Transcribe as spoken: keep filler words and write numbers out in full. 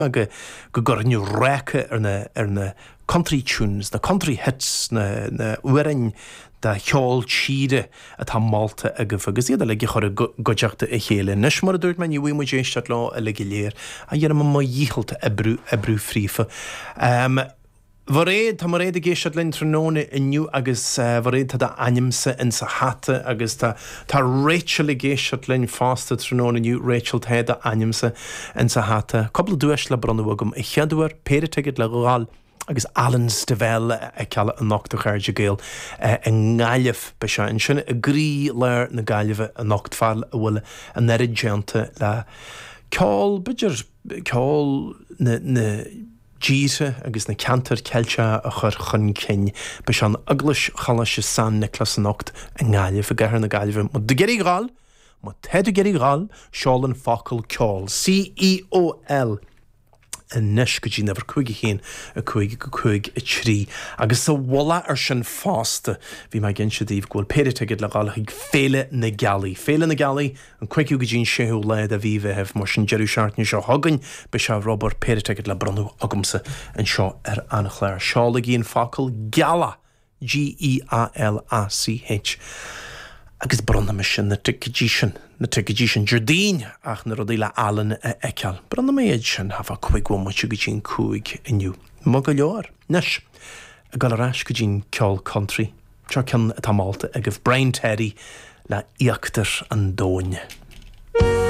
go go gorniú récha ar na ar na country tunes, na country hits na na uireann da cheol tíre a tá Malta a go fagus iad a le chur goteachta a chéile. Nis mar a dúirt man bhui mu déiste lá a le léir a dhéanam má díhalta a brú a brú frífa. Um, Var réad tá mar réad a géisiad linn tróna inniu agus var réad tá animsa in sa hata agus tá tá Rachel a géisiad linn fásta tróna inniu Rachel tá a animsa in sa hata. Coppla dúis le bronnahagam i cheadúar péiritigid le gáil agus Alan Stivell a cealla a nocht a chairde géal a ngáileh be se in sinna a grí leir na gáileh a nocht fáil a bhfuil a nerid déanta le ceáil bidir ceáil na na Díse agus na cantar ceilte a chur chun cin be se an aglas chaise san Nicholas an nocht a ngáileh a gahar na gáileh. Mo de geirí gáil, mo tead a geirí gáil, seálan focail ceáil. C E O L. Yn nes go dí nefar cúig chéin a cúig go cúig a trí. Agus sa wala ar sin fásta bhí mai gin se díomh ghfuil péiritigid le gáil ag féile na galí. Féile na galí an cuiiciú go dín séú leid a bhí bheith mar sin Jerry Shartney seo hagann be se Robert péiritigid le bronú agamsa an seo ar annach léir. Seála gíon facail gala G E A L A C H. Agus bronna me sin na tuigidí sin, na tuigidí sin Jardín ach na rodí le Alan a eiceal. Bronna me éid sin hafa chuig go muú go dín cúig inniu. Má go leor. Nes, a gal arás go dín ceáil country. Tro cin atá Malta agah Brian Terry le íachtar an dóin.